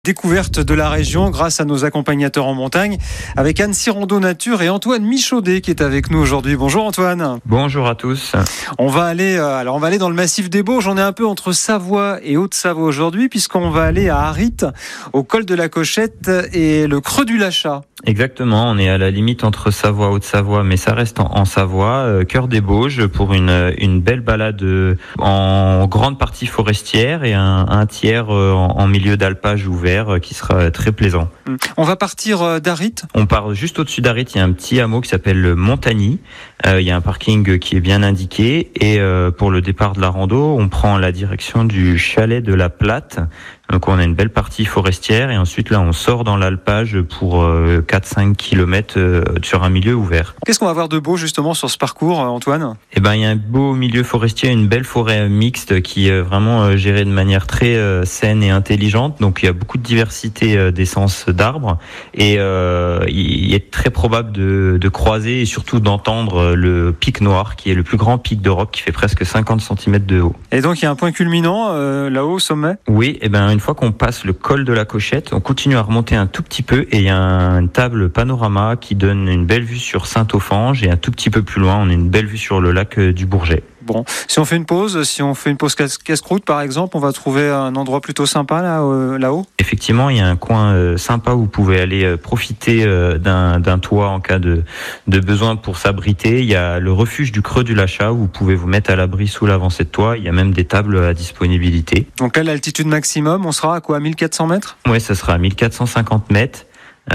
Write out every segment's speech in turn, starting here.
Découverte de la région grâce à nos accompagnateurs en montagne avec Annecy Rando Nature et Antoine Michaudet qui est avec nous aujourd'hui. Bonjour Antoine. Bonjour à tous. On va aller dans le massif des Bauges. On est un peu entre Savoie et Haute-Savoie aujourd'hui puisqu'on va aller à Arrit, au col de la Cochette et le creux du Lachat. Exactement, on est à la limite entre Savoie et Haute-Savoie, mais ça reste en Savoie, cœur des Bauges, pour une belle balade en grande partie forestière et un tiers en milieu d'alpage ouvert qui sera très plaisant. On va partir d'Arrit. On part juste au-dessus d'Arrit, il y a un petit hameau qui s'appelle le Montagny. Il y a un parking qui est bien indiqué et pour le départ de la rando, on prend la direction du chalet de la Platte. Donc on a une belle partie forestière et ensuite là on sort dans l'alpage pour 4-5 km sur un milieu ouvert. Qu'est-ce qu'on va voir de beau justement sur ce parcours, Antoine ? Il y a un beau milieu forestier, une belle forêt mixte qui est vraiment gérée de manière très saine et intelligente. Donc il y a beaucoup de diversité d'essences d'arbres et il est très probable de croiser et surtout d'entendre le pic noir qui est le plus grand pic d'Europe qui fait presque 50 cm de haut. Et donc il y a un point culminant là-haut au sommet ? Oui, une fois qu'on passe le col de la Cochette, on continue à remonter un tout petit peu et il y a une table panorama qui donne une belle vue sur Saint-Ophange et un tout petit peu plus loin, on a une belle vue sur le lac du Bourget. Bon, si on fait une pause casse-croûte par exemple, on va trouver un endroit plutôt sympa là-haut. Effectivement, il y a un coin sympa où vous pouvez aller profiter d'un toit en cas de besoin pour s'abriter. Il y a le refuge du creux du Lachat où vous pouvez vous mettre à l'abri sous l'avancée de toit. Il y a même des tables à disponibilité. Donc là, l'altitude maximum, on sera à quoi, 1400 mètres ? Oui, ça sera à 1450 mètres.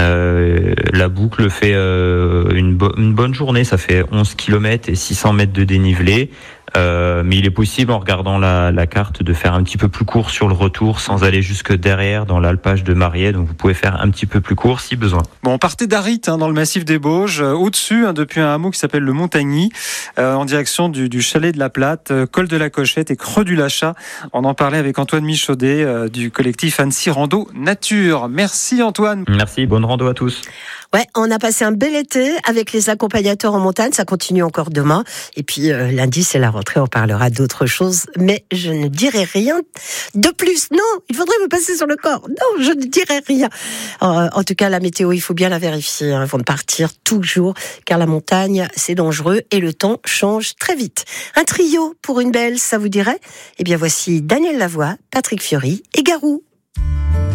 La boucle fait une bonne journée, ça fait 11 km et 600 mètres de dénivelé. Mais il est possible, en regardant la carte, de faire un petit peu plus court sur le retour sans aller jusque derrière dans l'alpage de Mariet. Donc vous pouvez faire un petit peu plus court si besoin. Bon, on partait d'Arrit dans le massif des Bauges, au-dessus depuis un hameau qui s'appelle le Montagny, en direction du chalet de la Platte, col de la Cochette et creux du Lachat. On en parlait avec Antoine Michaudet du collectif Annecy Rando Nature. Merci Antoine. Merci, bonne rando à tous. Ouais, on a passé un bel été avec les accompagnateurs en montagne, ça continue encore demain. Et puis lundi, c'est la rentrée, on parlera d'autres choses. Mais je ne dirai rien de plus. Non, il faudrait me passer sur le corps. Non, je ne dirai rien. En tout cas, la météo, il faut bien la vérifier avant de partir, toujours. Car la montagne, c'est dangereux et le temps change très vite. Un trio pour une belle, ça vous dirait ? Eh bien, voici Daniel Lavoie, Patrick Fiori et Garou.